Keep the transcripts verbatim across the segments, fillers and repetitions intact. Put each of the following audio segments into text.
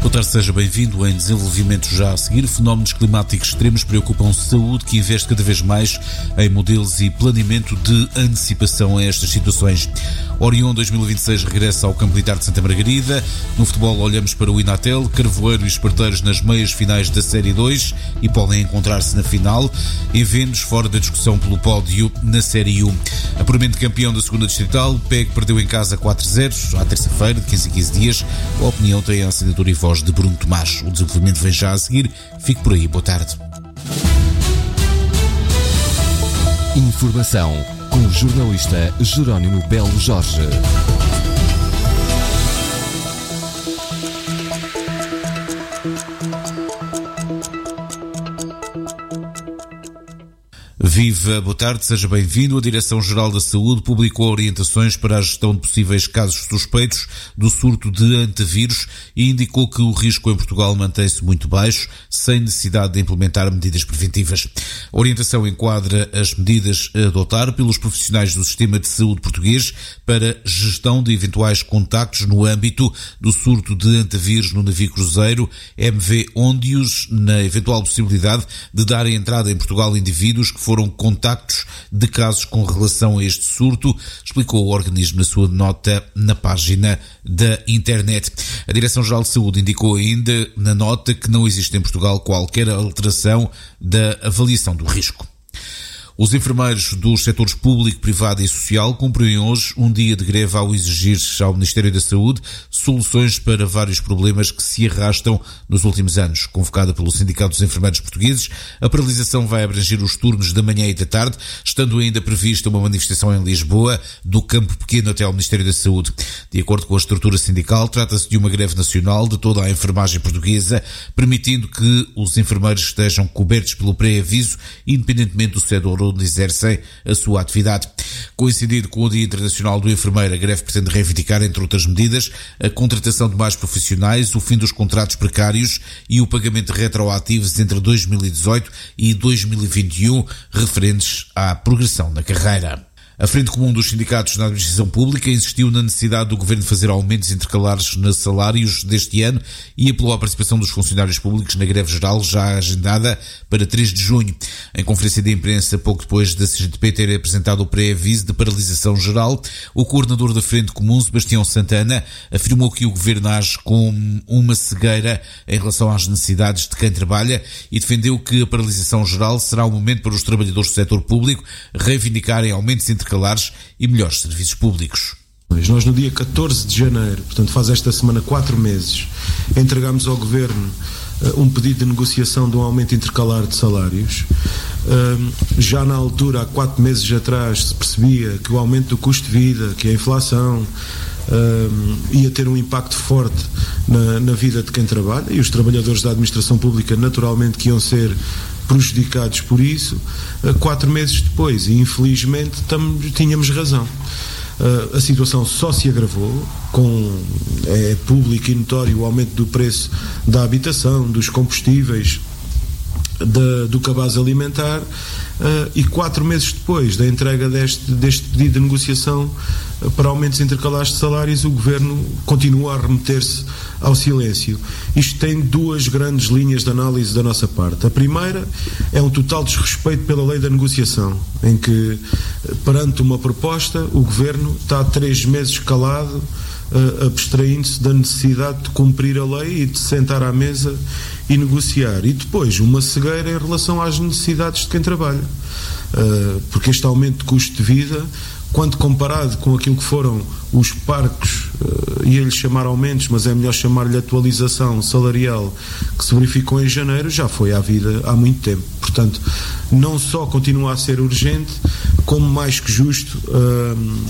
Boa tarde, seja bem-vindo. Em desenvolvimento já a seguir, fenómenos climáticos extremos preocupam saúde, que investe cada vez mais em modelos e planeamento de antecipação a estas situações. Orion dois mil e vinte e seis regressa ao Campo Militar de Santa Margarida. No futebol olhamos para o Inatel, Carvoeiro e Esparteiros nas meias finais da Série dois e podem encontrar-se na final. Eventos fora da discussão pelo pódio na Série um. Apuramento campeão da segunda Distrital, P E G perdeu em casa quatro a zero, à terça-feira, de quinze em quinze dias. A opinião tem a assinatura e voz de Bruno Tomás. O desenvolvimento vem já a seguir. Fique por aí. Boa tarde. Informação com o jornalista Jerónimo Belo Jorge. Viva, boa tarde, seja bem-vindo. A Direção-Geral da Saúde publicou orientações para a gestão de possíveis casos suspeitos do surto de antevírus e indicou que o risco em Portugal mantém-se muito baixo, sem necessidade de implementar medidas preventivas. A orientação enquadra as medidas a adotar pelos profissionais do sistema de saúde português para gestão de eventuais contactos no âmbito do surto de antevírus no navio cruzeiro M V Ondius, na eventual possibilidade de dar entrada em Portugal indivíduos que foram contactos de casos com relação a este surto, explicou o organismo na sua nota na página da internet. A Direção-Geral de Saúde indicou ainda na nota que não existe em Portugal qualquer alteração da avaliação do risco. Os enfermeiros dos setores público, privado e social cumprem hoje um dia de greve ao exigir ao Ministério da Saúde soluções para vários problemas que se arrastam nos últimos anos. Convocada pelo Sindicato dos Enfermeiros Portugueses, a paralisação vai abranger os turnos da manhã e da tarde, estando ainda prevista uma manifestação em Lisboa, do Campo Pequeno até ao Ministério da Saúde. De acordo com a estrutura sindical, trata-se de uma greve nacional de toda a enfermagem portuguesa, permitindo que os enfermeiros estejam cobertos pelo pré-aviso, independentemente do setor onde exercem a sua atividade. Coincidido com o Dia Internacional do Enfermeiro, a greve pretende reivindicar, entre outras medidas, a contratação de mais profissionais, o fim dos contratos precários e o pagamento de retroativos entre dois mil e dezoito e dois mil e vinte e um, referentes à progressão da carreira. A Frente Comum dos Sindicatos na Administração Pública insistiu na necessidade do Governo fazer aumentos intercalares nos salários deste ano e apelou à participação dos funcionários públicos na greve geral já agendada para três de junho. Em conferência de imprensa, pouco depois da C G T P ter apresentado o pré-aviso de paralisação geral, o coordenador da Frente Comum, Sebastião Santana, afirmou que o Governo age com uma cegueira em relação às necessidades de quem trabalha e defendeu que a paralisação geral será um momento para os trabalhadores do setor público reivindicarem aumentos intercalares intercalares e melhores serviços públicos. Nós no dia catorze de janeiro, portanto faz esta semana quatro meses, entregámos ao Governo uh, um pedido de negociação de um aumento intercalar de salários. Uh, já na altura, há quatro meses atrás, se percebia que o aumento do custo de vida, que a inflação, uh, ia ter um impacto forte na, na vida de quem trabalha, e os trabalhadores da administração pública naturalmente que iam ser prejudicados por isso. Quatro meses depois, e infelizmente tam, tínhamos razão, a situação só se agravou, com, é público e notório o aumento do preço da habitação, dos combustíveis, da, do cabaz alimentar, uh, e quatro meses depois da entrega deste, deste pedido de negociação uh, para aumentos intercalares de salários, o Governo continua a remeter-se ao silêncio. Isto tem duas grandes linhas de análise da nossa parte. A primeira é um total desrespeito pela lei da negociação, em que, perante uma proposta, o Governo está há três meses calado, uh, abstraindo-se da necessidade de cumprir a lei e de sentar à mesa e negociar. E depois, uma cegueira em relação às necessidades de quem trabalha. Uh, porque este aumento de custo de vida, quando comparado com aquilo que foram os parcos, uh, ia-lhe chamar aumentos, mas é melhor chamar-lhe atualização salarial, que se verificou em janeiro, já foi à vida há muito tempo. Portanto, não só continua a ser urgente, como mais que justo, uh,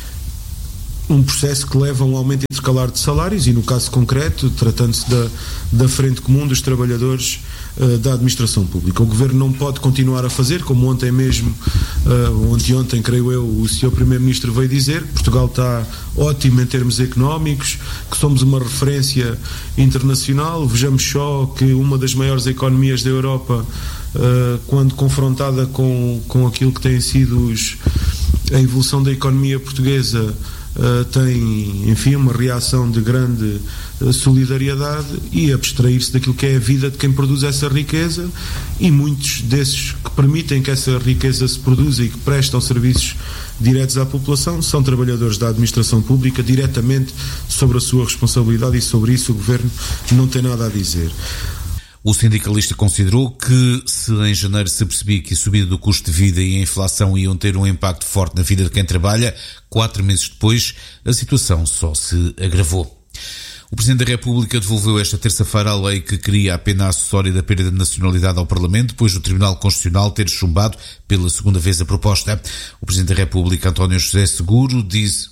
um processo que leva a um aumento intercalar de salários e, no caso concreto, tratando-se da, da Frente Comum dos Trabalhadores uh, da Administração Pública. O Governo não pode continuar a fazer, como ontem mesmo, uh, ontem, ontem, creio eu, o senhor Primeiro-Ministro veio dizer, que Portugal está ótimo em termos económicos, que somos uma referência internacional. Vejamos só que uma das maiores economias da Europa, uh, quando confrontada com, com aquilo que têm sido os, a evolução da economia portuguesa, uh, tem, enfim, uma reação de grande uh, solidariedade e abstrair-se daquilo que é a vida de quem produz essa riqueza, e muitos desses que permitem que essa riqueza se produza e que prestam serviços diretos à população são trabalhadores da administração pública, diretamente sobre a sua responsabilidade, e sobre isso o Governo não tem nada a dizer. O sindicalista considerou que, se em janeiro se percebia que a subida do custo de vida e a inflação iam ter um impacto forte na vida de quem trabalha, quatro meses depois a situação só se agravou. O Presidente da República devolveu esta terça-feira a lei que cria a pena acessória da perda de nacionalidade ao Parlamento, depois do Tribunal Constitucional ter chumbado pela segunda vez a proposta. O Presidente da República, António José Seguro, diz: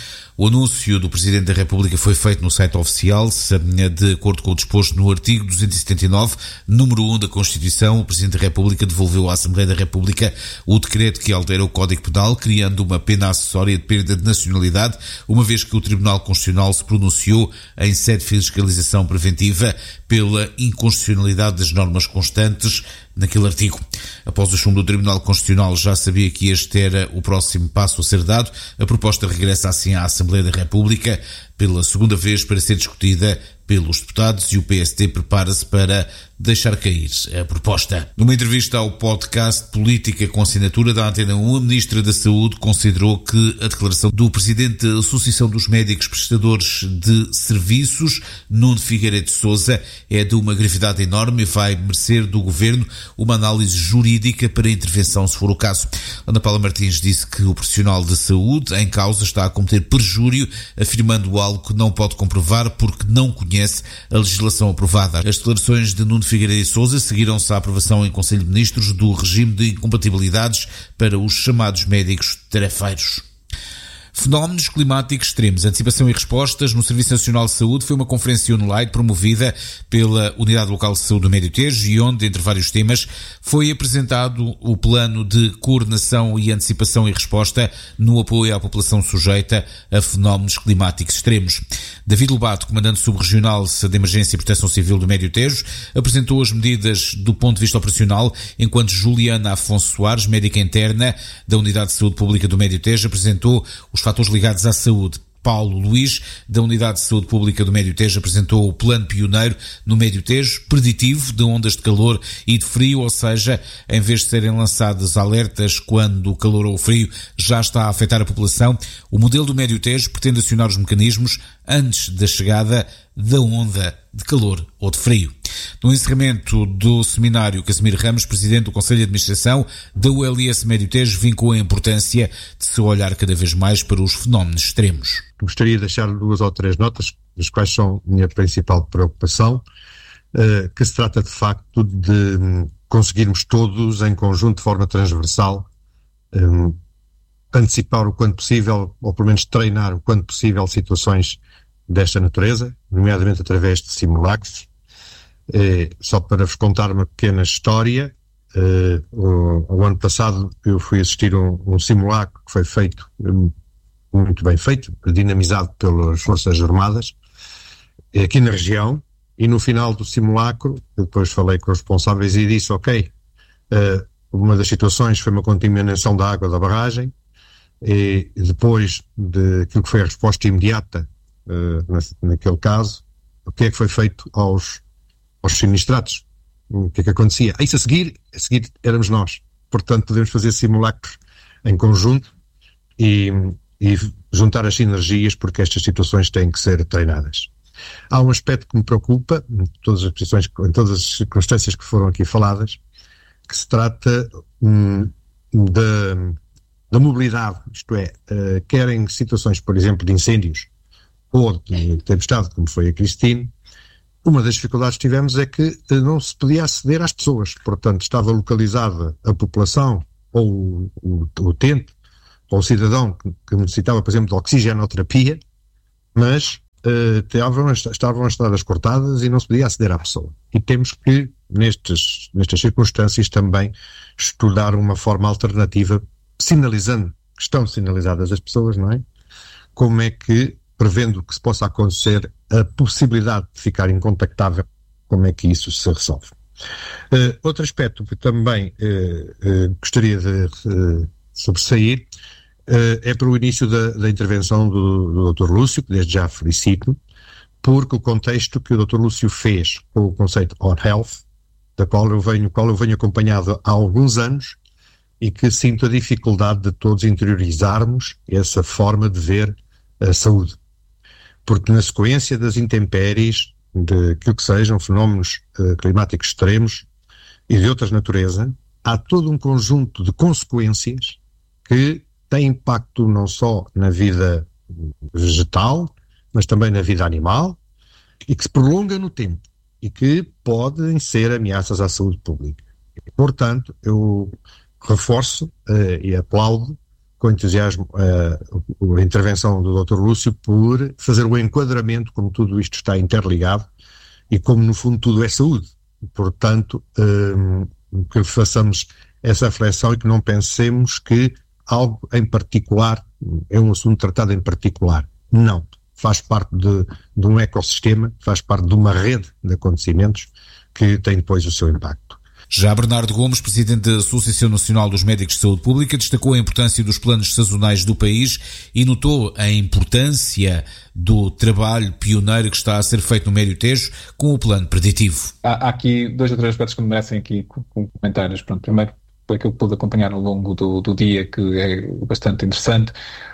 o anúncio do Presidente da República foi feito no site oficial, de acordo com o disposto no artigo duzentos e setenta e nove, número um da Constituição. O Presidente da República devolveu à Assembleia da República o decreto que altera o Código Penal, criando uma pena acessória de perda de nacionalidade, uma vez que o Tribunal Constitucional se pronunciou em sede de fiscalização preventiva pela inconstitucionalidade das normas constantes naquele artigo. Após o chumbo do Tribunal Constitucional, já sabia que este era o próximo passo a ser dado. A proposta regressa assim à Assembleia da República pela segunda vez para ser discutida pelos deputados, e o P S D prepara-se para deixar cair a proposta. Numa entrevista ao podcast Política com assinatura da Antena um, a Ministra da Saúde considerou que a declaração do Presidente da Associação dos Médicos Prestadores de Serviços, Nuno Figueiredo de Sousa, é de uma gravidade enorme e vai merecer do Governo uma análise jurídica para intervenção, se for o caso. Ana Paula Martins disse que o profissional de saúde em causa está a cometer perjúrio, afirmando algo que não pode comprovar porque não conhece a legislação aprovada. As declarações de Nuno Figueiredo de Sousa seguiram-se à aprovação em Conselho de Ministros do regime de incompatibilidades para os chamados médicos tarefeiros. Fenómenos climáticos extremos, antecipação e respostas no Serviço Nacional de Saúde foi uma conferência online promovida pela Unidade Local de Saúde do Médio Tejo, e onde, entre vários temas, foi apresentado o plano de coordenação e antecipação e resposta no apoio à população sujeita a fenómenos climáticos extremos. David Lobato, comandante subregional de Emergência e Proteção Civil do Médio Tejo, apresentou as medidas do ponto de vista operacional, enquanto Juliana Afonso Soares, médica interna da Unidade de Saúde Pública do Médio Tejo, apresentou os fatores ligados à saúde. Paulo Luís, da Unidade de Saúde Pública do Médio Tejo, apresentou o plano pioneiro no Médio Tejo, preditivo de ondas de calor e de frio, ou seja, em vez de serem lançados alertas quando o calor ou o frio já está a afetar a população, o modelo do Médio Tejo pretende acionar os mecanismos antes da chegada da onda de calor ou de frio. No encerramento do seminário, Casimiro Ramos, presidente do Conselho de Administração da U L I S Médio Tejo, vincou a importância de se olhar cada vez mais para os fenómenos extremos. Gostaria de deixar duas ou três notas, das quais são a minha principal preocupação, que se trata de facto de conseguirmos todos, em conjunto, de forma transversal, antecipar o quanto possível, ou pelo menos treinar o quanto possível, situações desta natureza, nomeadamente através de simulacros. Eh, só para vos contar uma pequena história, eh, o, o ano passado eu fui assistir a um, um simulacro que foi feito, um, muito bem feito, dinamizado pelas Forças Armadas, eh, aqui na região, e no final do simulacro, eu depois falei com os responsáveis e disse, ok, eh, uma das situações foi uma contaminação da água da barragem, e depois de aquilo que foi a resposta imediata uh, na, naquele caso, o que é que foi feito aos, aos sinistrados? O que é que acontecia? Isso a seguir, a seguir éramos nós. Portanto, podemos fazer simulacros em conjunto e, e juntar as sinergias, porque estas situações têm que ser treinadas. Há um aspecto que me preocupa, em todas as posições, em todas as circunstâncias que foram aqui faladas, que se trata hum, da da mobilidade, isto é, uh, quer em situações, por exemplo, de incêndios ou de tempestade, como foi a Cristine. Uma das dificuldades que tivemos é que uh, não se podia aceder às pessoas, portanto estava localizada a população ou o, o, o utente ou o cidadão que, que necessitava, por exemplo, de oxigenoterapia, mas uh, estavam, estavam as estradas cortadas e não se podia aceder à pessoa. E temos que, nestes, nestas circunstâncias, também estudar uma forma alternativa, sinalizando, que estão sinalizadas as pessoas, não é? Como é que, prevendo que se possa acontecer a possibilidade de ficar incontactável, como é que isso se resolve? Uh, outro aspecto que também uh, uh, gostaria de uh, sobressair é para o início da, da intervenção do, do doutor Lúcio, que desde já felicito, porque o contexto que o doutor Lúcio fez com o conceito On Health, da qual eu venho, qual eu venho acompanhado há alguns anos, e que sinto a dificuldade de todos interiorizarmos essa forma de ver a saúde. Porque na sequência das intempéries, de aquilo que sejam fenómenos uh, climáticos extremos e de outra natureza, há todo um conjunto de consequências que têm impacto não só na vida vegetal, mas também na vida animal, e que se prolonga no tempo, e que podem ser ameaças à saúde pública. Portanto, eu reforço uh, e aplaudo com entusiasmo uh, a intervenção do doutor Lúcio por fazer o enquadramento como tudo isto está interligado e como no fundo tudo é saúde. Portanto, um, que façamos essa reflexão e que não pensemos que algo em particular é um assunto tratado em particular. Não. Faz parte de, de um ecossistema, faz parte de uma rede de acontecimentos que tem depois o seu impacto. Já Bernardo Gomes, presidente da Associação Nacional dos Médicos de Saúde Pública, destacou a importância dos planos sazonais do país e notou a importância do trabalho pioneiro que está a ser feito no Médio Tejo com o plano preditivo. Há, há aqui dois ou três aspectos que me merecem aqui com comentários. Pronto, primeiro, foi aquilo que pude acompanhar ao longo do, do dia, que é bastante interessante.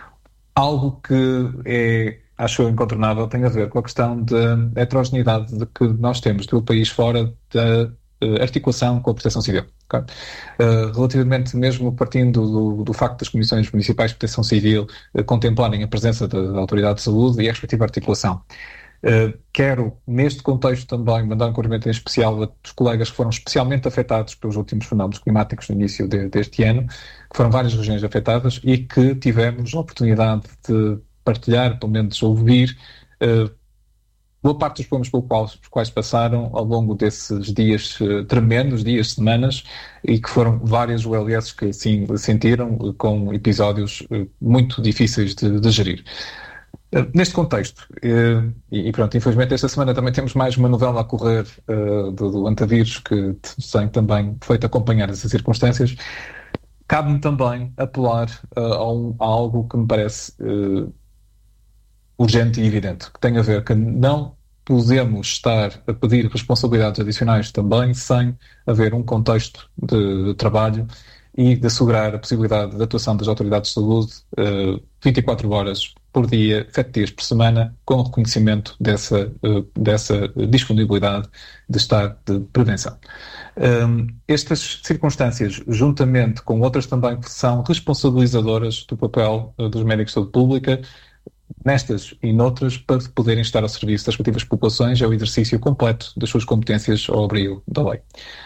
Algo que é, acho eu, incontornável, tem a ver com a questão da heterogeneidade de que nós temos do país fora da articulação com a proteção civil. Okay? Uh, relativamente, mesmo partindo do, do facto das comissões municipais de proteção civil uh, contemplarem a presença da, da autoridade de saúde e a respectiva articulação. Uh, quero, neste contexto também, mandar um cumprimento em especial a dos colegas que foram especialmente afetados pelos últimos fenómenos climáticos no início de, deste ano, que foram várias regiões afetadas e que tivemos a oportunidade de partilhar, pelo menos ouvir, uh, boa parte dos problemas pelos quais, pelos quais passaram ao longo desses dias uh, tremendos, dias, semanas, e que foram várias U L S que assim sentiram, uh, com episódios uh, muito difíceis de, de gerir. Uh, neste contexto, uh, e, e pronto, infelizmente esta semana também temos mais uma novela a correr uh, do, do antavírus, que tem também feito acompanhar essas circunstâncias. Cabe-me também apelar uh, a, um, a algo que me parece uh, urgente e evidente, que tem a ver que não podemos estar a pedir responsabilidades adicionais também sem haver um contexto de, de trabalho e de assegurar a possibilidade de atuação das autoridades de saúde uh, vinte e quatro horas por dia, sete dias por semana, com o reconhecimento dessa, uh, dessa disponibilidade de estar de prevenção. Um, estas circunstâncias, juntamente com outras também que são responsabilizadoras do papel uh, dos médicos de saúde pública, nestas e noutras, para poderem estar ao serviço das respectivas populações, é o exercício completo das suas competências ao abrigo da lei.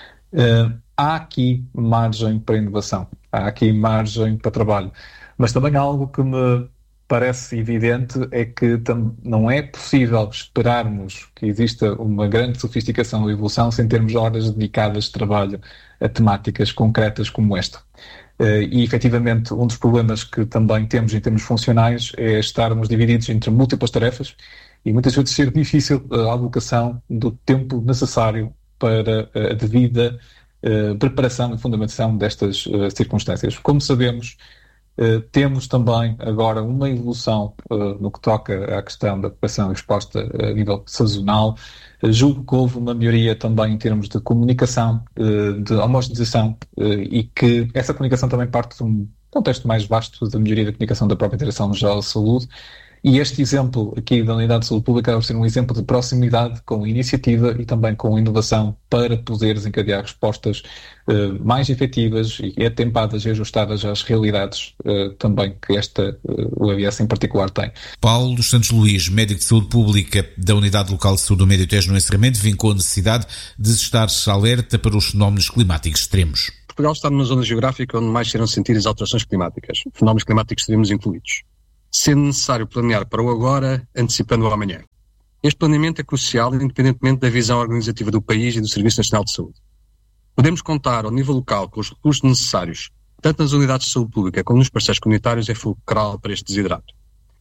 Uh, há aqui margem para inovação, há aqui margem para trabalho, mas também há algo que me parece evidente, é que tam- não é possível esperarmos que exista uma grande sofisticação ou evolução sem termos horas dedicadas de trabalho a temáticas concretas como esta. Uh, e, efetivamente, um dos problemas que também temos em termos funcionais é estarmos divididos entre múltiplas tarefas e muitas vezes ser difícil a alocação do tempo necessário para a devida uh, preparação e fundamentação destas uh, circunstâncias. Como sabemos, uh, temos também agora uma evolução uh, no que toca à questão da população exposta a nível sazonal. Uh, julgo que houve uma melhoria também em termos de comunicação, uh, de homogeneização, uh, e que essa comunicação também parte de um contexto mais vasto da melhoria da comunicação da própria Direção-Geral de Saúde. E este exemplo aqui da Unidade de Saúde Pública deve ser um exemplo de proximidade com iniciativa e também com inovação para poder desencadear respostas uh, mais efetivas e atempadas e ajustadas às realidades uh, também que esta uh, U A B S em particular tem. Paulo dos Santos Luís, médico de saúde pública da Unidade Local de Saúde do Médio Tejo, no encerramento, vincou a necessidade de estar alerta para os fenómenos climáticos extremos. Portugal está numa zona geográfica onde mais serão sentidas alterações climáticas, fenómenos climáticos extremos incluídos, sendo necessário planear para o agora, antecipando o amanhã. Este planeamento é crucial, independentemente da visão organizativa do país e do Serviço Nacional de Saúde. Podemos contar, ao nível local, com os recursos necessários, tanto nas unidades de saúde pública como nos parceiros comunitários, é fulcral para este desiderato.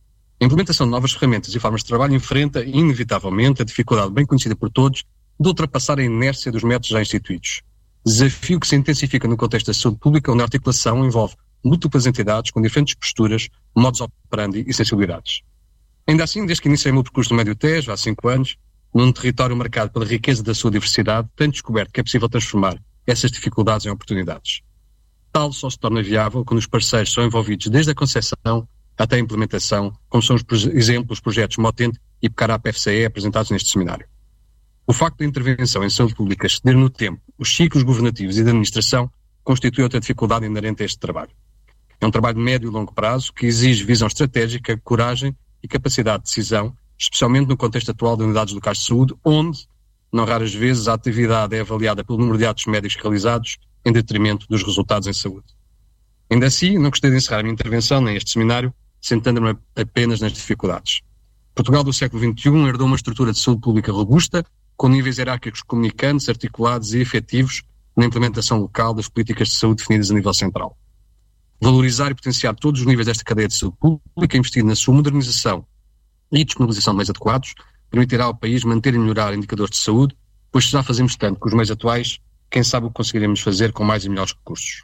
A implementação de novas ferramentas e formas de trabalho enfrenta, inevitavelmente, a dificuldade bem conhecida por todos de ultrapassar a inércia dos métodos já instituídos. Desafio que se intensifica no contexto da saúde pública, onde a articulação envolve múltiplas entidades com diferentes posturas, modos operandi e sensibilidades. Ainda assim, desde que iniciei o meu percurso no Médio Tejo, há cinco anos, num território marcado pela riqueza da sua diversidade, tenho descoberto que é possível transformar essas dificuldades em oportunidades. Tal só se torna viável quando os parceiros são envolvidos desde a concepção até a implementação, como são os exemplos, projetos Motente e Pecará P F C E apresentados neste seminário. O facto da intervenção em saúde pública exceder no tempo os ciclos governativos e de administração constitui outra dificuldade inerente a este trabalho. É um trabalho de médio e longo prazo que exige visão estratégica, coragem e capacidade de decisão, especialmente no contexto atual de unidades locais de saúde, onde, não raras vezes, a atividade é avaliada pelo número de atos médicos realizados em detrimento dos resultados em saúde. Ainda assim, não gostei de encerrar a minha intervenção neste seminário, sentando-me apenas nas dificuldades. Portugal do século vinte e um herdou uma estrutura de saúde pública robusta, com níveis hierárquicos comunicantes, articulados e efetivos na implementação local das políticas de saúde definidas a nível central. Valorizar e potenciar todos os níveis desta cadeia de saúde pública, investir na sua modernização e disponibilização de meios adequados, permitirá ao país manter e melhorar indicadores de saúde, pois se já fazemos tanto com os meios atuais, quem sabe o que conseguiremos fazer com mais e melhores recursos.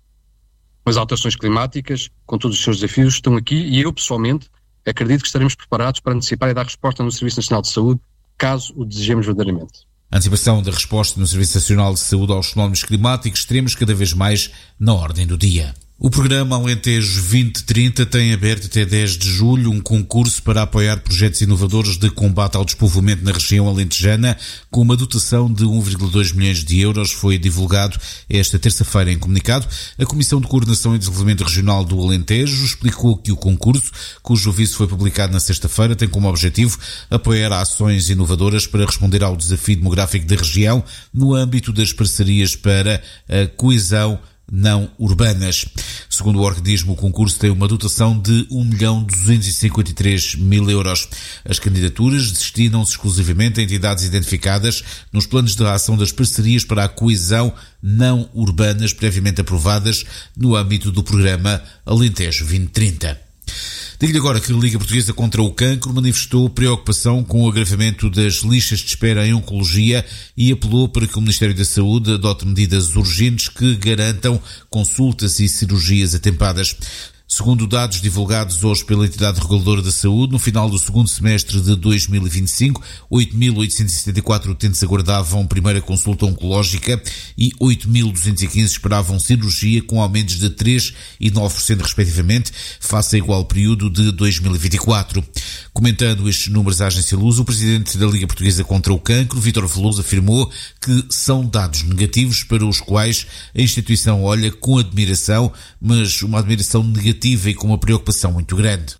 As alterações climáticas, com todos os seus desafios, estão aqui e eu, pessoalmente, acredito que estaremos preparados para antecipar e dar resposta no Serviço Nacional de Saúde, caso o desejemos verdadeiramente. A antecipação da resposta no Serviço Nacional de Saúde aos fenómenos climáticos teremos cada vez mais na ordem do dia. O programa Alentejo vinte trinta tem aberto até dez de julho um concurso para apoiar projetos inovadores de combate ao despovoamento na região alentejana, com uma dotação de um vírgula dois milhões de euros. Foi divulgado esta terça-feira em comunicado. A Comissão de Coordenação e Desenvolvimento Regional do Alentejo explicou que o concurso, cujo aviso foi publicado na sexta-feira, tem como objetivo apoiar ações inovadoras para responder ao desafio demográfico da região no âmbito das parcerias para a coesão não urbanas. Segundo o organismo, o concurso tem uma dotação de um milhão duzentos e cinquenta e três mil euros. As candidaturas destinam-se exclusivamente a entidades identificadas nos planos de ação das parcerias para a coesão não urbanas previamente aprovadas no âmbito do programa Alentejo vinte trinta. Digo-lhe agora que a Liga Portuguesa contra o Cancro manifestou preocupação com o agravamento das listas de espera em oncologia e apelou para que o Ministério da Saúde adote medidas urgentes que garantam consultas e cirurgias atempadas. Segundo dados divulgados hoje pela entidade reguladora da saúde, no final do segundo semestre de dois mil e vinte e cinco, oito mil oitocentos e setenta e quatro utentes aguardavam primeira consulta oncológica e oito mil duzentos e quinze esperavam cirurgia, com aumentos de três e nove por cento respectivamente, face a igual período de dois mil e vinte e quatro. Comentando estes números à Agência Lusa, o presidente da Liga Portuguesa contra o Cancro, Vítor Veloso, afirmou que são dados negativos para os quais a instituição olha com admiração, mas uma admiração negativa e com uma preocupação muito grande.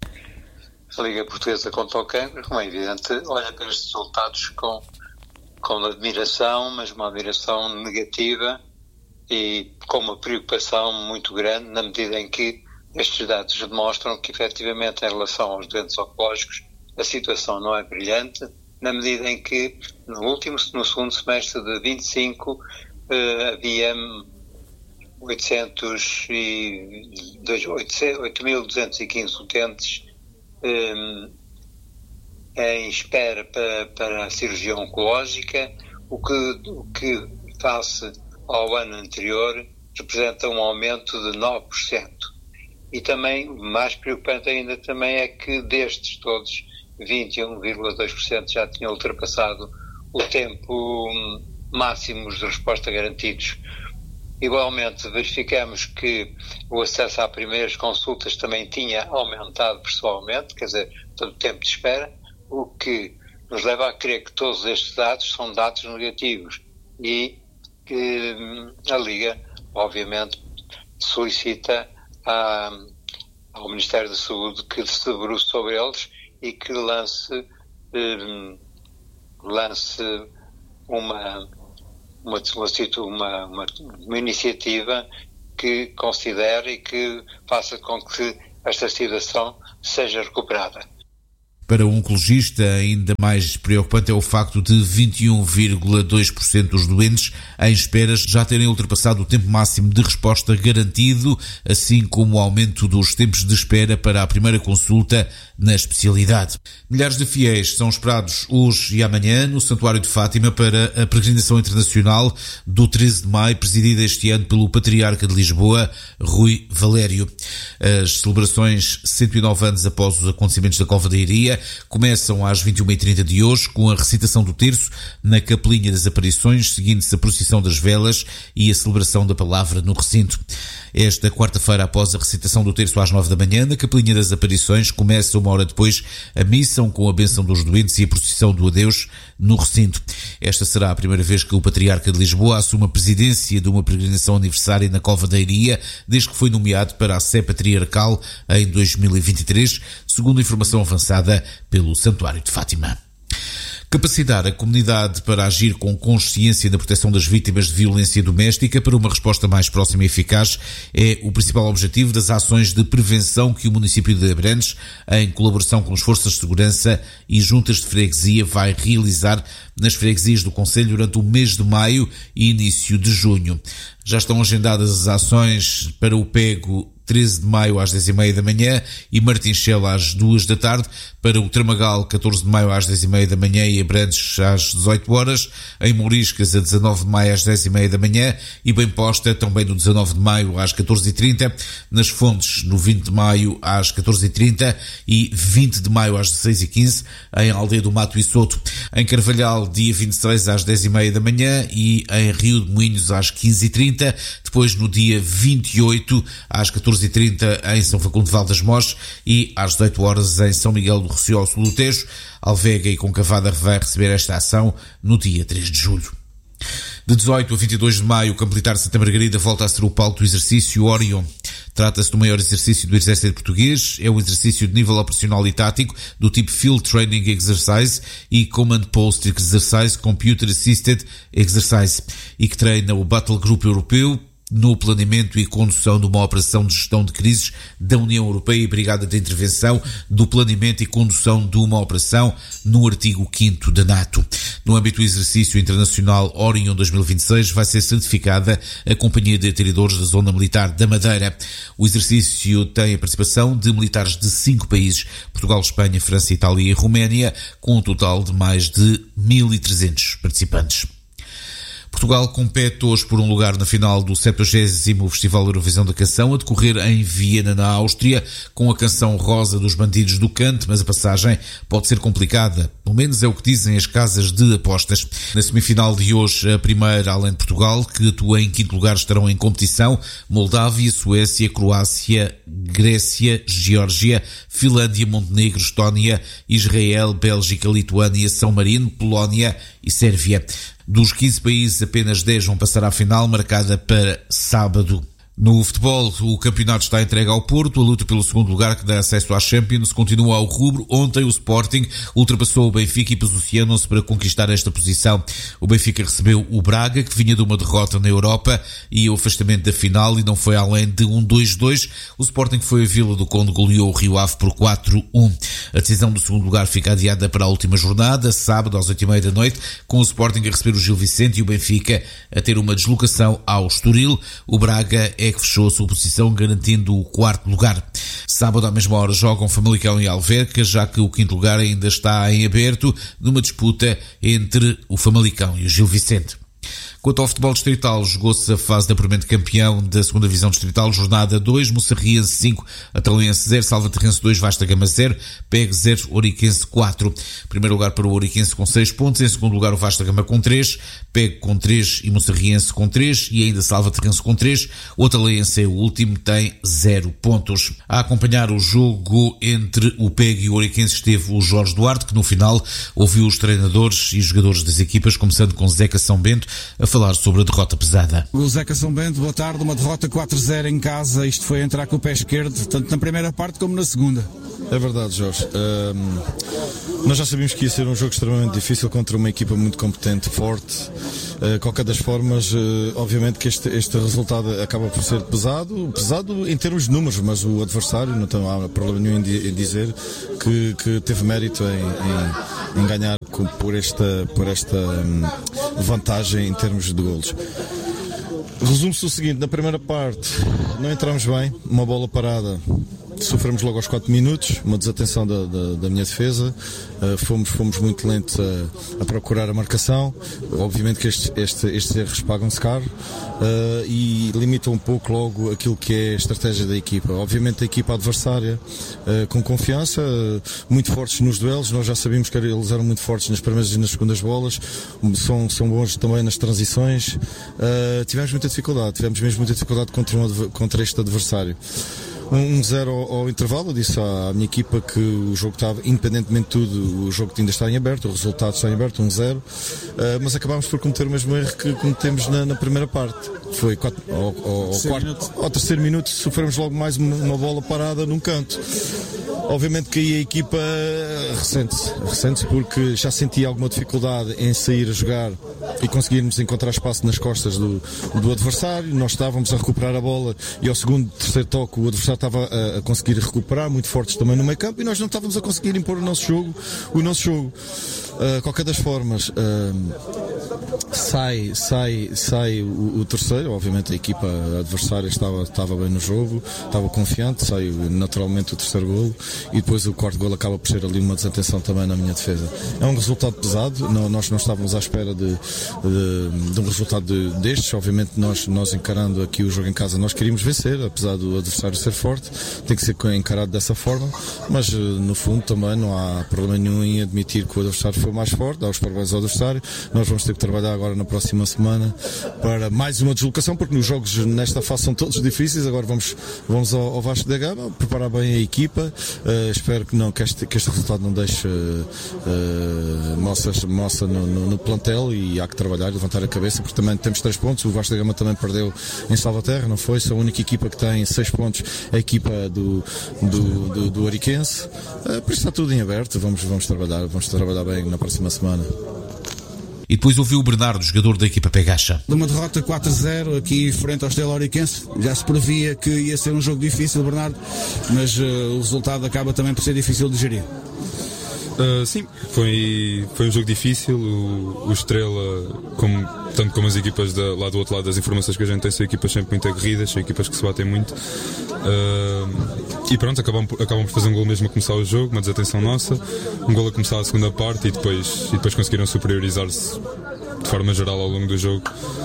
A Liga Portuguesa contra o Cancro, como é evidente, olha para estes resultados com, com admiração, mas uma admiração negativa e com uma preocupação muito grande, na medida em que estes dados demonstram que, efetivamente, em relação aos doentes oncológicos, a situação não é brilhante, na medida em que, no último, no segundo semestre de vinte e cinco, eh, havia oito mil duzentos e quinze utentes um, em espera para, para a cirurgia oncológica, o que, o que face ao ano anterior representa um aumento de nove por cento. E também, mais preocupante ainda também é que destes todos, vinte e um vírgula dois por cento já tinham ultrapassado o tempo máximo de resposta garantidos. Igualmente, verificamos que o acesso às primeiras consultas também tinha aumentado pessoalmente, quer dizer, todo o tempo de espera, o que nos leva a crer que todos estes dados são dados negativos e que a Liga, obviamente, solicita a, ao Ministério da Saúde que se debruce sobre eles e que lance, um, lance uma... Uma, uma, uma, uma iniciativa que considere e que faça com que esta situação seja recuperada. Para o oncologista, ainda mais preocupante é o facto de vinte e um vírgula dois por cento dos doentes em esperas já terem ultrapassado o tempo máximo de resposta garantido, assim como o aumento dos tempos de espera para a primeira consulta na especialidade. Milhares de fiéis são esperados hoje e amanhã no Santuário de Fátima para a peregrinação internacional do treze de maio, presidida este ano pelo Patriarca de Lisboa, Rui Valério. As celebrações cento e nove anos após os acontecimentos da Cova da Iria começam às vinte e uma e trinta de hoje com a recitação do terço na Capelinha das Aparições, seguindo-se a procissão das velas e a celebração da palavra no recinto. Esta quarta-feira, após a recitação do terço às nove da manhã, na Capelinha das Aparições, começa uma hora depois a missa com a bênção dos doentes e a procissão do adeus no recinto. Esta será a primeira vez que o Patriarca de Lisboa assume a presidência de uma peregrinação aniversária na Cova da Iria, desde que foi nomeado para a Sé Patriarcal em dois mil e vinte e três, segundo informação avançada pelo Santuário de Fátima. Capacitar a comunidade para agir com consciência na proteção das vítimas de violência doméstica para uma resposta mais próxima e eficaz é o principal objetivo das ações de prevenção que o município de Abrantes, em colaboração com as forças de segurança e juntas de freguesia, vai realizar nas freguesias do concelho durante o mês de maio e início de junho. Já estão agendadas as ações para o Pego treze de maio às dez e meia da manhã e Martinchel às duas da tarde, para o Tramagal catorze de maio às dez e meia da manhã e Abrantes às dezoito horas, em Mouriscas a dezanove de maio às dez e meia da manhã e Bem Posta também no dezanove de maio às catorze e trinta, nas Fontes no vinte de maio às catorze e trinta e vinte de maio às dezesseis e quinze, em Aldeia do Mato e Soto, em Carvalhal dia vinte e seis às dez e meia da manhã e em Rio de Moinhos às quinze e trinta, depois no dia vinte e oito às catorze e trinta em São Facundo de Valdeasmós e às dezoito horas em São Miguel do Rossio ao Sul do Tejo. Alvega e Concavada vai receber esta ação no dia três de julho. De dezoito a vinte e dois de maio, o Campo Militar de Santa Margarida volta a ser o palco do exercício Orion. Trata-se do maior exercício do Exército Português. É um exercício de nível operacional e tático do tipo Field Training Exercise e Command Post Exercise Computer Assisted Exercise e que treina o Battle Group Europeu no planeamento e condução de uma operação de gestão de crises da União Europeia e Brigada de Intervenção do planeamento e condução de uma operação no artigo quinto da NATO. No âmbito do exercício internacional Orion dois mil e vinte e seis vai ser certificada a Companhia de Atiradores da Zona Militar da Madeira. O exercício tem a participação de militares de cinco países, Portugal, Espanha, França, Itália e Roménia, com um total de mais de mil e trezentos participantes. Portugal compete hoje por um lugar na final do septuagésimo Festival Eurovisão da Canção, a decorrer em Viena, na Áustria, com a canção Rosa dos Bandidos do Cante, mas a passagem pode ser complicada. Pelo menos é o que dizem as casas de apostas. Na semifinal de hoje, a primeira, além de Portugal, que atua em quinto lugar, estarão em competição Moldávia, Suécia, Croácia, Grécia, Geórgia, Finlândia, Montenegro, Estónia, Israel, Bélgica, Lituânia, São Marino, Polónia e Sérvia. Dos quinze países, apenas dez vão passar à final, marcada para sábado. No futebol, o campeonato está entregue ao Porto. A luta pelo segundo lugar, que dá acesso à Champions, continua ao rubro. Ontem o Sporting ultrapassou o Benfica e posicionam-se para conquistar esta posição. O Benfica recebeu o Braga, que vinha de uma derrota na Europa e o afastamento da final, e não foi além de um dois dois. O Sporting foi a Vila do Conde, goleou o Rio Ave por quatro um. A decisão do segundo lugar fica adiada para a última jornada, sábado às oito e meia da noite, com o Sporting a receber o Gil Vicente e o Benfica a ter uma deslocação ao Estoril. O Braga é que fechou a sua posição, garantindo o quarto lugar. Sábado à mesma hora jogam Famalicão e Alverca, já que o quinto lugar ainda está em aberto, numa disputa entre o Famalicão e o Gil Vicente. Quanto ao futebol distrital, jogou-se a fase de apuramento de campeão da segunda divisão distrital, jornada dois, Moçarriense cinco, Atalense zero, Salvaterrense dois, Vasta Gama zero, P E G zero, Ouriquense quatro. Primeiro lugar para o Ouriquense com seis pontos, em segundo lugar o Vasta Gama com três, P E G com três e Moçarriense com três e ainda Salvaterrense com três. O Atalense é o último, tem zero pontos. A acompanhar o jogo entre o P E G e o Ouriquense esteve o Jorge Duarte, que no final ouviu os treinadores e os jogadores das equipas, começando com Zeca São Bento, a falar sobre a derrota pesada. O Zeca São Bento, boa tarde. Uma derrota quatro a zero em casa. Isto foi entrar com o pé esquerdo, tanto na primeira parte como na segunda. É verdade, Jorge. Um, nós já sabíamos que ia ser um jogo extremamente difícil contra uma equipa muito competente, forte. Uh, qualquer das formas, uh, obviamente que este, este resultado acaba por ser pesado, pesado em termos de números, mas o adversário, não tem, há problema nenhum em dizer que, que teve mérito em, em, em ganhar por esta, por esta um, vantagem em termos de golos. Resume-se o seguinte: na primeira parte não entramos bem, uma bola parada, sofremos logo aos quatro minutos, uma desatenção da, da, da minha defesa, uh, fomos, fomos muito lentos a, a procurar a marcação. Obviamente que estes, este, estes erros pagam-se caro uh, e limitam um pouco logo aquilo que é a estratégia da equipa. Obviamente a equipa adversária uh, com confiança, uh, muito fortes nos duelos, nós já sabíamos que eles eram muito fortes nas primeiras e nas segundas bolas, são, são bons também nas transições. Uh, tivemos muita dificuldade, tivemos mesmo muita dificuldade contra, um, contra este adversário. um zero ao, ao intervalo. Eu disse à minha equipa que o jogo estava, independentemente de tudo, o jogo ainda está em aberto, o resultado está em aberto, um zero, uh, mas acabámos por cometer o mesmo erro que cometemos na, na primeira parte. Foi quatro, ao, ao, ao, quarto, ao terceiro minuto sofremos logo mais uma, uma bola parada num canto. Obviamente que aí a equipa ressente-se, ressente-se porque já sentia alguma dificuldade em sair a jogar e conseguirmos encontrar espaço nas costas do, do adversário. Nós estávamos a recuperar a bola e ao segundo, terceiro toque o adversário estava a, a conseguir recuperar, muito fortes também no meio campo, e nós não estávamos a conseguir impor o nosso jogo, o nosso jogo. Uh, qualquer das formas, uh, sai, sai, sai o, o terceiro. Obviamente a equipa adversária estava, estava bem no jogo, estava confiante, sai naturalmente o terceiro golo, e depois o quarto golo acaba por ser ali uma desatenção também na minha defesa. É um resultado pesado, não, nós não estávamos à espera de, de, de um resultado de, destes. Obviamente nós, nós encarando aqui o jogo em casa, nós queríamos vencer, apesar do adversário ser forte, tem que ser encarado dessa forma, mas no fundo também não há problema nenhum em admitir que o adversário foi mais forte, dá os parabéns ao adversário. Nós vamos ter que trabalhar agora na próxima semana para mais uma deslocação, porque nos jogos nesta fase são todos difíceis. Agora vamos, vamos ao, ao Vasco da Gama, preparar bem a equipa. Uh, espero que, não, que, este, que este resultado não deixe uh, uh, moças, moça no, no, no plantel, e há que trabalhar, levantar a cabeça, porque também temos três pontos. O Vasco da Gama também perdeu em Salvaterra, não foi? São a única equipa que tem seis pontos, a equipa do, do, do, do Ariquense. Uh, por isso está tudo em aberto, vamos, vamos trabalhar, vamos trabalhar bem na próxima semana. E depois ouviu o Bernardo, jogador da equipa Pegacha. De uma derrota quatro a zero aqui frente ao Estrela Oriquense, já se previa que ia ser um jogo difícil, Bernardo, mas uh, o resultado acaba também por ser difícil de gerir. Uh, sim, foi, foi um jogo difícil. O, o Estrela, como, tanto como as equipas da, lá do outro lado, das informações que a gente tem, são equipas sempre muito aguerridas, são equipas que se batem muito. Uh, e pronto, acabam, acabam por fazer um gol mesmo a começar o jogo, uma desatenção nossa, um gol a começar a segunda parte, e depois, e depois conseguiram superiorizar-se de forma geral ao longo do jogo,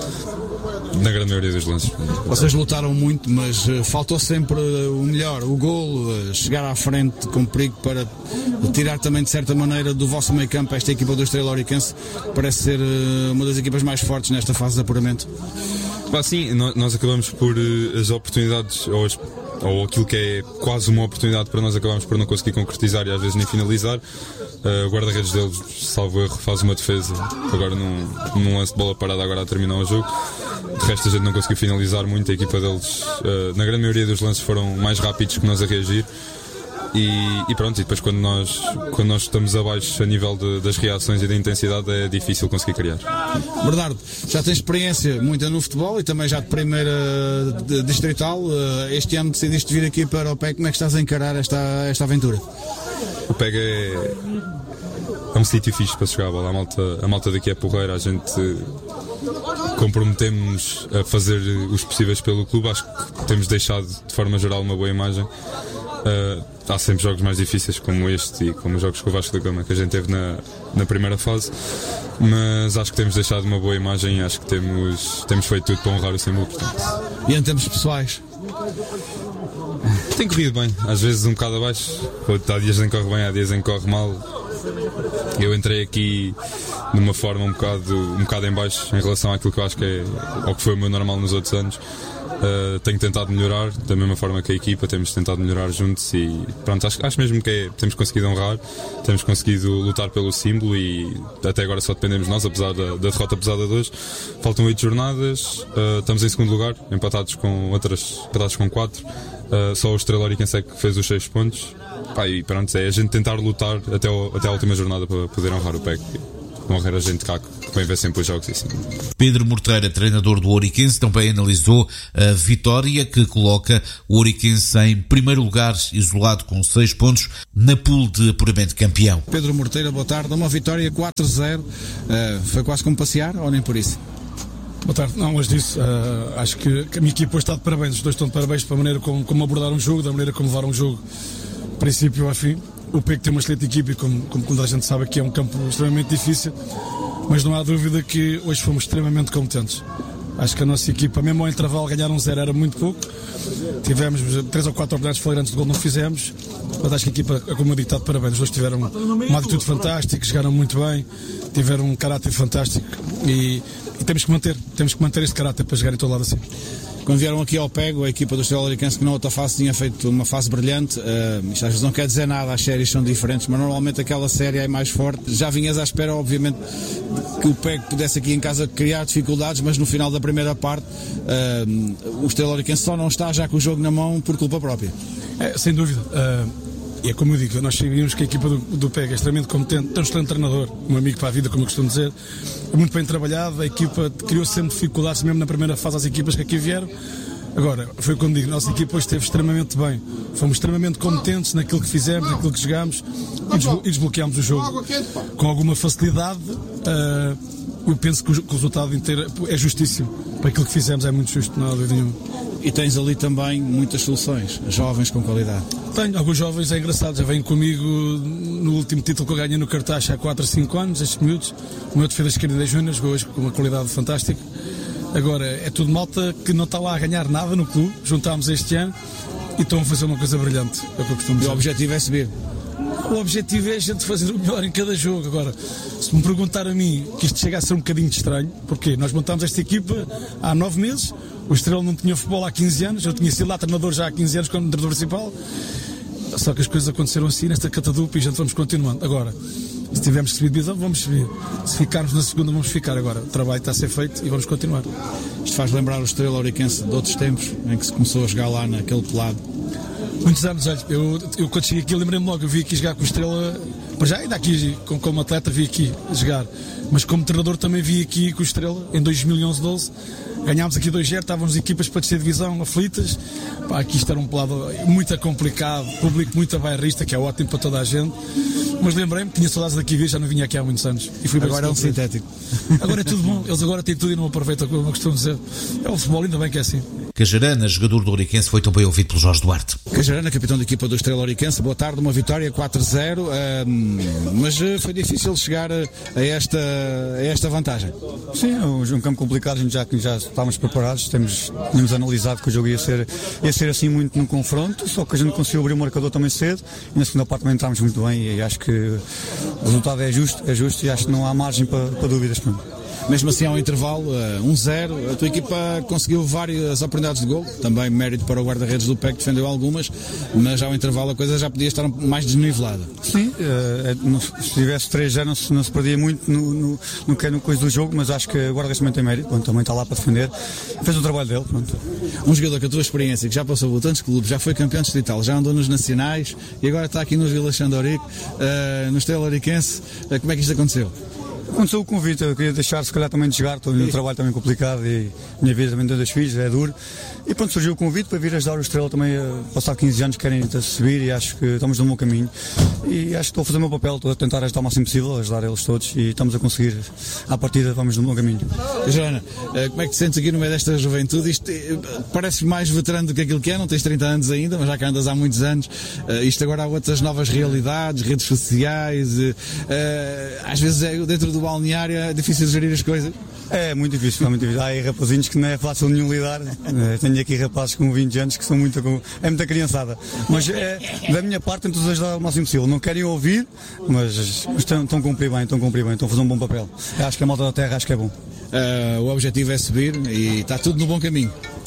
na grande maioria dos lances. Vocês lutaram muito, mas uh, faltou sempre uh, o melhor, o golo, uh, chegar à frente com perigo para tirar também de certa maneira do vosso meio campo esta equipa do Estrela Oriquense, parece ser uh, uma das equipas mais fortes nesta fase de apuramento. Ah, sim, nós, nós acabamos por uh, as oportunidades, ou, as, ou aquilo que é quase uma oportunidade para nós, acabamos por não conseguir concretizar e às vezes nem finalizar. Uh, o guarda-redes deles, salvo erro, faz uma defesa agora num, num lance de bola parada agora a terminar o jogo. De resto a gente não conseguiu finalizar muito. A equipa deles, uh, na grande maioria dos lances, foram mais rápidos que nós a reagir. E, e pronto, e depois quando nós, quando nós estamos abaixo a nível de, das reações e da intensidade, é difícil conseguir criar. Bernardo, já tens experiência muita no futebol e também já de primeira de, distrital. Este ano decidiste vir aqui para o P E G. Como é que estás a encarar esta, esta aventura? O P E G é, é um sítio fixe para jogar a bola. A malta, a malta daqui é porreira. A gente comprometemos a fazer os possíveis pelo clube. Acho que temos deixado de forma geral uma boa imagem. Uh, há sempre jogos mais difíceis como este e como os jogos com o Vasco da Gama que a gente teve na, na primeira fase, mas acho que temos deixado uma boa imagem e acho que temos, temos feito tudo para honrar o símbolo, portanto. E em termos pessoais? Tem corrido bem, às vezes um bocado abaixo, há dias em que corre bem, há dias em que corre mal. Eu entrei aqui de uma forma um bocado, um bocado em baixo em relação àquilo que eu acho que é, ou que foi o meu normal nos outros anos. Uh, tenho tentado melhorar, da mesma forma que a equipa, temos tentado melhorar juntos e pronto, acho, acho mesmo que é, temos conseguido honrar, temos conseguido lutar pelo símbolo e até agora só dependemos de nós, apesar da, da derrota pesada de hoje. Faltam oito jornadas, uh, estamos em segundo lugar, empatados com outras, empatados com quatro, uh, só o Estrela Oriquense é que fez os seis pontos. Pá, e pronto, é a gente tentar lutar até, o, até a última jornada para poder honrar o P E C. Honrar a gente cá que vem ver sempre os jogos e assim. Pedro Morteira, treinador do Ouriquense, também analisou a vitória que coloca o Ouriquense em primeiro lugar, isolado com seis pontos, na pool de apuramento campeão. Pedro Morteira, boa tarde. Uma vitória quatro a zero. Uh, foi quase como passear ou nem por isso? Boa tarde. Não, mas disso, uh, acho que a minha equipa está de parabéns. Os dois estão de parabéns para a maneira como, como abordaram o jogo, da maneira como levaram o jogo, princípio a fim. O P E C tem uma excelente equipa e como, como toda a gente sabe aqui é um campo extremamente difícil, mas não há dúvida que hoje fomos extremamente competentes. Acho que a nossa equipa, mesmo ao intervalo, ganhar um zero era muito pouco. Tivemos três ou quatro oportunidades flagrantes de gol, não fizemos, mas acho que a equipa, como eu digo, está de parabéns. Os dois tiveram uma atitude fantástica, jogaram muito bem, tiveram um caráter fantástico e, e temos que manter, temos que manter este caráter para jogar em todo lado assim. Quando vieram aqui ao P E G, a equipa do Estrela Oriquense, que na outra fase tinha feito uma fase brilhante, uh, isto às vezes não quer dizer nada, as séries são diferentes, mas normalmente aquela série é mais forte. Já vinhas à espera, obviamente, que o P E G pudesse aqui em casa criar dificuldades, mas no final da primeira parte uh, o Estrela Oriquense só não está já com o jogo na mão por culpa própria. É, sem dúvida. Uh... E é como eu digo, nós sabíamos que a equipa do, do P E G é extremamente competente, tem um excelente treinador, um amigo para a vida, como eu costumo dizer, é muito bem trabalhado, a equipa criou sempre dificuldades, mesmo na primeira fase, às equipas que aqui vieram. Agora, foi como digo, a nossa equipa hoje esteve extremamente bem, fomos extremamente competentes naquilo que fizemos, naquilo que jogámos e, desblo- e desbloqueámos o jogo com alguma facilidade. Uh, eu penso que o, que o resultado inteiro é justíssimo, para aquilo que fizemos é muito justo, não há dúvida nenhuma. E tens ali também muitas soluções, jovens com qualidade. Tenho, alguns jovens é engraçado, já vêm comigo no último título que eu ganhei no Cartaz há quatro a cinco anos, estes miúdos. O meu defesa esquerda da Júnior jogou hoje com uma qualidade fantástica. Agora, é tudo malta que não está lá a ganhar nada no clube, juntámos este ano e estão a fazer uma coisa brilhante, é o que eu costumo dizer. E o objetivo é subir? O objetivo é a gente fazer o melhor em cada jogo. Agora, se me perguntar a mim que isto chega a ser um bocadinho estranho, porque nós montámos esta equipa há nove meses, o Estrela não tinha futebol há quinze anos, eu tinha sido lá treinador já há quinze anos como treinador principal, só que as coisas aconteceram assim nesta catadupa e a gente vamos continuando. Agora, se tivermos que subir divisão, vamos subir. Se ficarmos na segunda, vamos ficar. Agora, o trabalho está a ser feito e vamos continuar. Isto faz lembrar o Estrela Oriquense de outros tempos, em que se começou a jogar lá naquele pelado. Muitos anos, olha, eu, eu quando cheguei aqui lembrei-me logo, eu vim aqui jogar com o Estrela, para já ainda aqui como, como atleta vi aqui jogar, mas como treinador também vi aqui com o Estrela em dois mil e onze, doze, ganhámos aqui dois a zero, estávamos equipas para descer divisão aflitas, pá, aqui isto era um pelado muito complicado, público muito bairrista, que é ótimo para toda a gente, mas lembrei-me que tinha saudades daqui vir, já não vinha aqui há muitos anos. E fui agora é um sintético. Agora é tudo bom, eles agora têm tudo e não aproveitam, como eu costumo dizer. É o futebol, ainda bem que é assim. Cajarana, jogador do Ouriquense, foi também ouvido pelo Jorge Duarte. Cajarana, capitão da equipa do Estrela Oriquense, boa tarde, uma vitória quatro a zero, um, mas foi difícil chegar a esta, a esta vantagem. Sim, é um campo complicado, a gente já, já estávamos preparados, temos, tínhamos analisado que o jogo ia ser, ia ser assim muito no confronto, só que a gente conseguiu abrir o marcador também cedo e na segunda parte também entramos muito bem e acho que o resultado é justo, é justo e acho que não há margem para, para dúvidas. Mesmo assim, ao intervalo, um zero, a tua equipa conseguiu várias oportunidades de gol, também mérito para o guarda-redes do P E C, que defendeu algumas, mas ao intervalo a coisa já podia estar mais desnivelada. Sim, é, se tivesse três zero não, não se perdia muito no, no, no que é no coisa do jogo, mas acho que o guarda-redes também tem mérito, pronto, também está lá para defender, fez o trabalho dele. Pronto. Um jogador com a tua experiência, que já passou por tantos clubes, já foi campeão distrital, já andou nos nacionais e agora está aqui nos Vila Xandorico, uh, no Estrela Oriquense, uh, como é que isto aconteceu? Aconteceu o convite, eu queria deixar se calhar também de jogar, estou num trabalho também complicado e a minha vida também tem dois filhos, é duro. E pronto, surgiu o convite para vir ajudar o Estrela também a passar quinze anos que querem subir e acho que estamos no bom caminho. E acho que estou a fazer o meu papel, estou a tentar ajudar o máximo possível, ajudar eles todos e estamos a conseguir, à partida vamos no bom caminho. Joana, como é que te sentes aqui no meio desta juventude? Isto pareces mais veterano do que aquilo que é, não tens trinta anos ainda, mas já que andas há muitos anos. Isto agora há outras novas realidades, redes sociais, às vezes é dentro do balneário é difícil de gerir as coisas. É muito difícil, é muito difícil. Há aí rapazinhos que não é fácil nenhum lidar. Tenho aqui rapazes com vinte anos que são muito, é muita criançada. Mas é, da minha parte tento ajudar o máximo possível. Não querem ouvir, mas, mas estão, estão a cumprir bem, estão a cumprir bem, estão a fazer um bom papel. Acho que a malta da terra acho que é bom. Uh, o objetivo é subir e está tudo no bom caminho.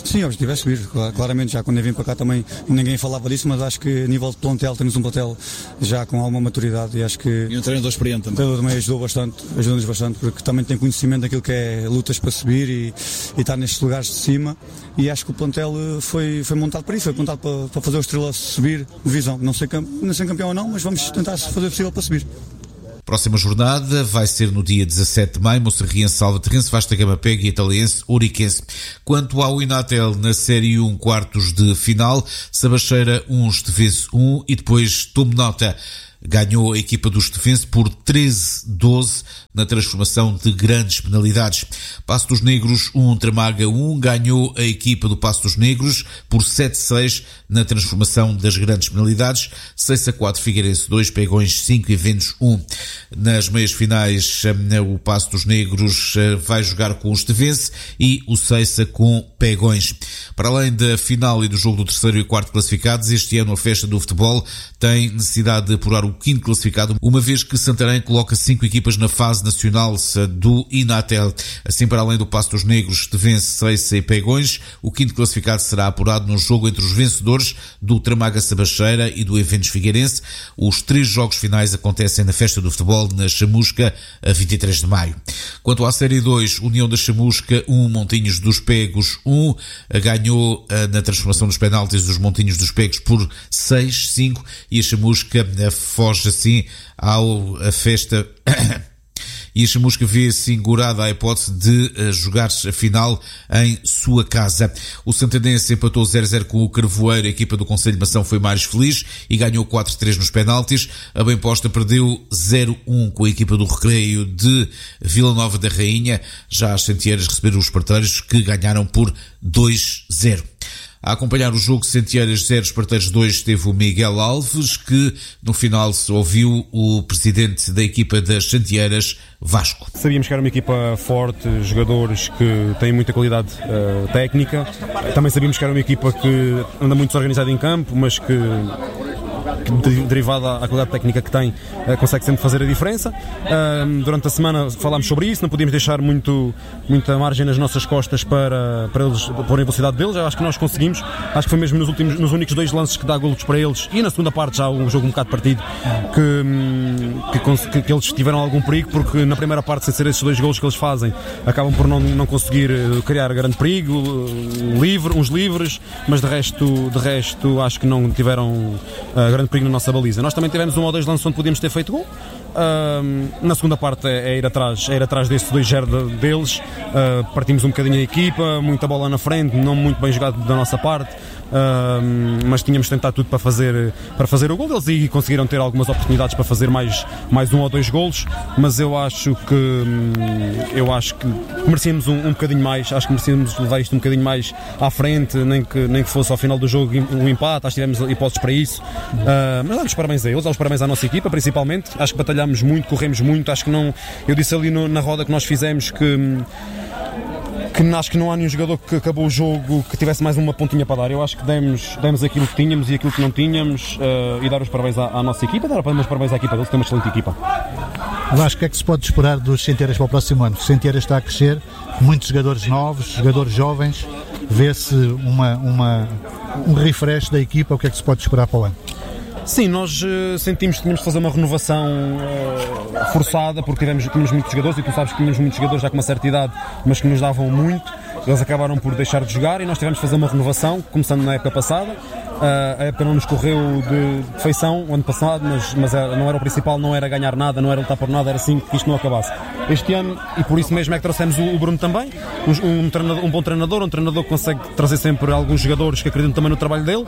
Sim, o objetivo é subir. Claramente, já quando eu vim para cá também ninguém falava disso, mas acho que a nível de plantel temos um plantel já com alguma maturidade e acho que... E um treinador experiente também. O treinador também ajudou bastante, ajudou-nos bastante, porque também tem conhecimento daquilo que é lutas para subir e, e estar nestes lugares de cima, e acho que o plantel foi, foi montado para isso, foi montado para, para fazer o Estrela subir divisão. Não sei, não sei campeão ou não, mas vamos tentar fazer o possível para subir. Próxima jornada vai ser no dia dezassete de maio, Monserriense, Salvaterrense, Vasta Gama Pega e Italiense, Ouriquense. Quanto ao Inatel, na Série um, quartos de final, Sabacheira um, Estevense um e depois Tomo Nota. Ganhou a equipa do Estevense por treze a doze na transformação de grandes penalidades. Passo dos Negros um, Tramaga um, ganhou a equipa do Passo dos Negros por sete a seis na transformação das grandes penalidades. seis a quatro Figueirense dois, Pegões cinco e Ventos um. Nas meias finais, o Passo dos Negros vai jogar com o Estevense e o Seiça com Pegões. Para além da final e do jogo do terceiro e quarto classificados, este ano a festa do futebol tem necessidade de apurar o quinto classificado, uma vez que Santarém coloca cinco equipas na fase nacional do Inatel. Assim, para além do Passo dos Negros, Estevense, Seiça e Pegões, o quinto classificado será apurado no jogo entre os vencedores do Tramaga Sabacheira e do Eventos Figueirense. Os três jogos finais acontecem na festa do futebol na Chamusca, a vinte e três de maio. Quanto à Série dois, União da Chamusca um, Montinhos dos Pegos um, ganhou na transformação dos penaltis dos Montinhos dos Pegos por seis a cinco e a Chamusca foge assim ao a festa e a Chamusca vê segurada a hipótese de uh, jogar a final em sua casa. O Santadense empatou zero a zero com o Carvoeiro, a equipa do Conselho de Mação foi mais feliz e ganhou quatro a três nos penaltis. A Bem-Posta perdeu zero a um com a equipa do Recreio de Vila Nova da Rainha. Já as Sentieiras receberam os Parteiros, que ganharam por dois a zero. A acompanhar o jogo Sentieiras zero, Esparteiros dois, esteve o Miguel Alves, que no final se ouviu o presidente da equipa das Sentieiras, Vasco. Sabíamos que era uma equipa forte, jogadores que têm muita qualidade uh, técnica. Também sabíamos que era uma equipa que anda muito desorganizada em campo, mas que, que derivada à qualidade técnica que tem, uh, consegue sempre fazer a diferença. Uh, durante a semana falámos sobre isso, não podíamos deixar muito, muita margem nas nossas costas para, para eles porem a velocidade deles. Eu acho que nós conseguimos, acho que foi mesmo nos, últimos, nos únicos dois lances que dá golos para eles, e na segunda parte já um jogo um bocado partido, que, que, que eles tiveram algum perigo, porque na primeira parte, sem ser esses dois golos que eles fazem, acabam por não, não conseguir criar grande perigo, livre, uns livres, mas de resto, de resto acho que não tiveram uh, grande perigo na nossa baliza. Nós também tivemos um ou dois lances onde podíamos ter feito gol. Uh, na segunda parte é, é ir atrás, é ir atrás desses dois zero de, deles. Uh, partimos um bocadinho a equipa, muita bola na frente, não muito bem jogado da nossa parte. Uh, mas tínhamos tentado tudo para fazer, para fazer o gol deles, e conseguiram ter algumas oportunidades para fazer mais, mais um ou dois golos, mas eu acho que eu acho que merecíamos um, um bocadinho mais, acho que merecíamos levar isto um bocadinho mais à frente, nem que, nem que fosse ao final do jogo um empate, acho que tivemos hipóteses para isso. Uh, mas damos parabéns a eles, damos parabéns à nossa equipa principalmente, acho que batalhámos muito, corremos muito, acho que não, eu disse ali no, na roda que nós fizemos que que acho que não há nenhum jogador que acabou o jogo que tivesse mais uma pontinha para dar. Eu acho que demos, demos aquilo que tínhamos e aquilo que não tínhamos, uh, e dar os parabéns à, à nossa equipa, dar os parabéns à equipa deles, tem uma excelente equipa. Vasco, o que é que se pode esperar dos Sentieiras para o próximo ano? O Sentieiras está a crescer, muitos jogadores novos, jogadores jovens, vê-se uma, uma, um refresh da equipa, o que é que se pode esperar para o ano? Sim, nós uh, sentimos que tínhamos de fazer uma renovação uh, forçada, porque tivemos, tínhamos muitos jogadores, e tu sabes que tínhamos muitos jogadores já com uma certa idade, mas que nos davam muito. Eles acabaram por deixar de jogar e nós tivemos de fazer uma renovação, começando na época passada. Uh, a época não nos correu de perfeição o ano passado, mas, mas não era o principal, não era ganhar nada, não era lutar por nada, era assim que isto não acabasse. Este ano, e por isso mesmo é que trouxemos o, o Bruno também, um, um, treinador, um bom treinador, um treinador que consegue trazer sempre alguns jogadores que acreditam também no trabalho dele,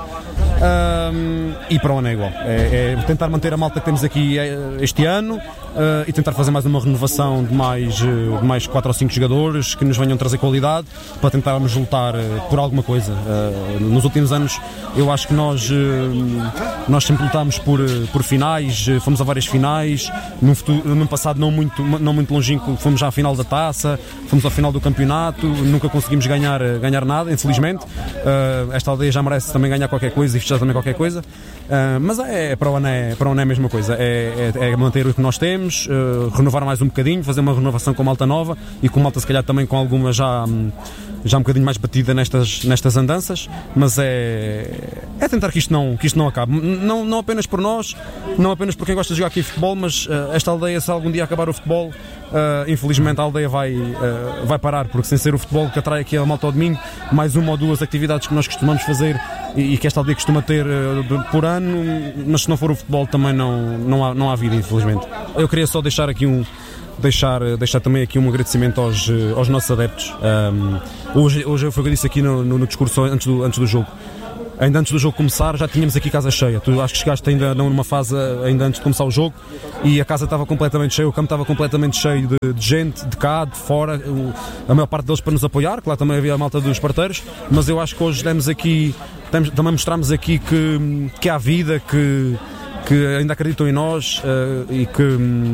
uh, e para o ano é igual. É, é tentar manter a malta que temos aqui este ano, uh, e tentar fazer mais uma renovação de mais, de mais quatro ou cinco jogadores que nos venham trazer qualidade, para tentarmos lutar por alguma coisa. Uh, nos últimos anos eu acho que nós, uh, nós sempre lutámos por, por finais, fomos a várias finais, no, futuro, no passado não muito, não muito longínquo fomos já à final da taça, fomos à final do campeonato, nunca conseguimos ganhar, ganhar nada, infelizmente. Uh, esta aldeia já merece também ganhar qualquer coisa e fechar também qualquer coisa, uh, mas é, para o ano é, para o ano é a mesma coisa, é, é, é manter o que nós temos, queremos uh, renovar mais um bocadinho, fazer uma renovação com malta nova e com malta se calhar também com alguma já, já um bocadinho mais batida nestas, nestas andanças, mas é, é tentar que isto não, que isto não acabe, não, não apenas por nós, não apenas por quem gosta de jogar aqui futebol, mas uh, esta aldeia, se algum dia acabar o futebol, Uh, infelizmente a aldeia vai, uh, vai parar, porque sem ser o futebol que atrai aqui a malta ao domingo, mais uma ou duas atividades que nós costumamos fazer e, e que esta aldeia costuma ter uh, por ano, mas se não for o futebol também não, não, há, não há vida, infelizmente. Eu queria só deixar aqui um deixar, deixar também aqui um agradecimento aos, aos nossos adeptos. Um, hoje, hoje foi o que eu disse aqui no, no, no discurso antes do, antes do jogo. Ainda antes do jogo começar já tínhamos aqui casa cheia. Tu acho que chegaste ainda numa fase ainda antes de começar o jogo e a casa estava completamente cheia, o campo estava completamente cheio de, de gente, de cá, de fora, o, a maior parte deles para nos apoiar, claro, também havia a malta dos parteiros, mas eu acho que hoje demos aqui, temos, também mostramos aqui que, que há vida, que, que ainda acreditam em nós uh, e que